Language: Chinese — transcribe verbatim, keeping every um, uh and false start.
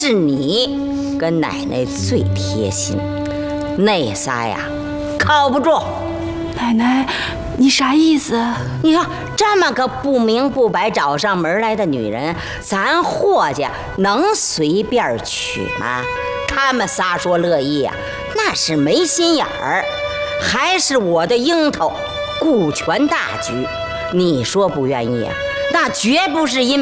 是你跟奶奶最贴心，那仨呀靠不住。 奶奶，你啥意思？ 你看这么个不明不白找上门来的女人，咱霍家能随便娶吗？他们仨说乐意呀、啊，那是没心眼儿，还是我的樱桃顾全大局。你说不愿意啊，那绝不是因